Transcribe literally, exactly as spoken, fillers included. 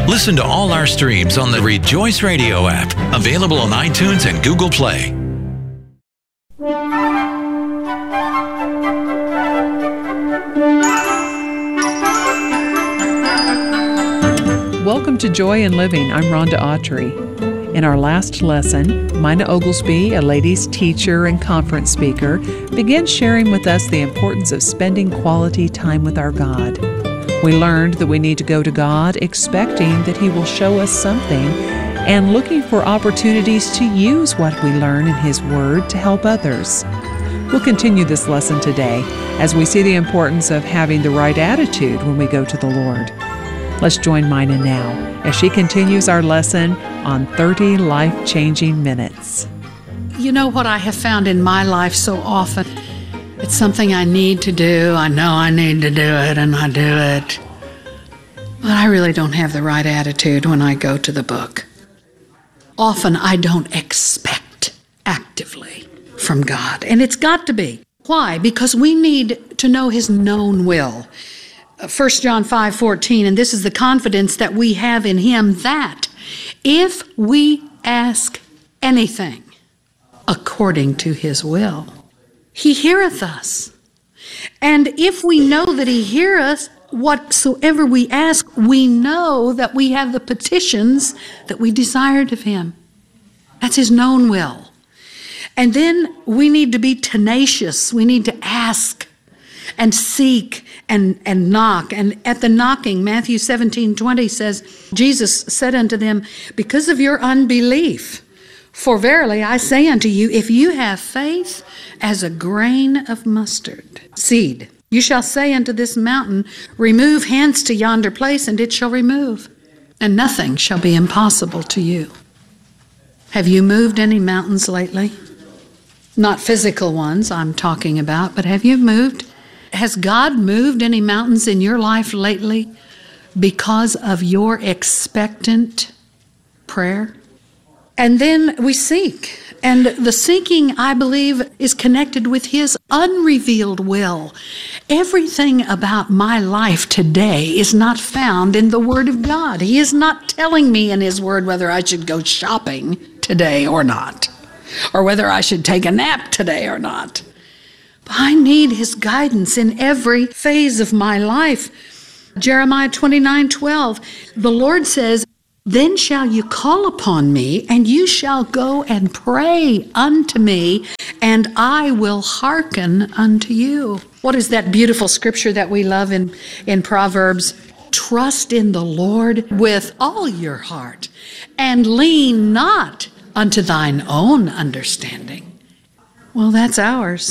Listen to all our streams on the Rejoice Radio app, available on iTunes and Google Play. Welcome to Joy in Living. I'm Rhonda Autry. In our last lesson, Mina Oglesby, a ladies teacher and conference speaker, began sharing with us the importance of spending quality time with our God. We learned that we need to go to God expecting that He will show us something and looking for opportunities to use what we learn in His Word to help others. We'll continue this lesson today as we see the importance of having the right attitude when we go to the Lord. Let's join Mina now as she continues our lesson on thirty life-changing minutes. You know what I have found in my life so often? It's something I need to do. I know I need to do it, and I do it. But I really don't have the right attitude when I go to the book. Often I don't expect actively from God, and it's got to be. Why? Because we need to know His known will. First John five fourteen, and this is the confidence that we have in Him, that if we ask anything according to His will, He heareth us. And if we know that He heareth us, whatsoever we ask, we know that we have the petitions that we desired of Him. That's His known will. And then we need to be tenacious. We need to ask and seek and, and knock. And at the knocking, Matthew seventeen twenty says, Jesus said unto them, because of your unbelief, for verily I say unto you, if you have faith as a grain of mustard seed, you shall say unto this mountain, remove hence to yonder place, and it shall remove, and nothing shall be impossible to you. Have you moved any mountains lately? Not physical ones I'm talking about, but have you moved? Has God moved any mountains in your life lately because of your expectant prayer? And then we seek. And the seeking, I believe, is connected with His unrevealed will. Everything about my life today is not found in the Word of God. He is not telling me in His Word whether I should go shopping today or not, or whether I should take a nap today or not. But I need His guidance in every phase of my life. Jeremiah twenty-nine twelve, the Lord says, then shall you call upon me, and you shall go and pray unto me, and I will hearken unto you. What is that beautiful scripture that we love in, in Proverbs? Trust in the Lord with all your heart, and lean not unto thine own understanding. Well, that's ours.